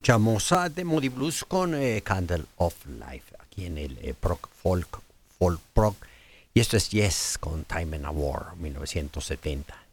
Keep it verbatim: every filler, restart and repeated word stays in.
Escuchamos a The Moody Blues con eh, Candle of Life, aquí en el eh, Proc Folk, Folk Proc. Y esto es Yes con Time and a War, mil novecientos setenta.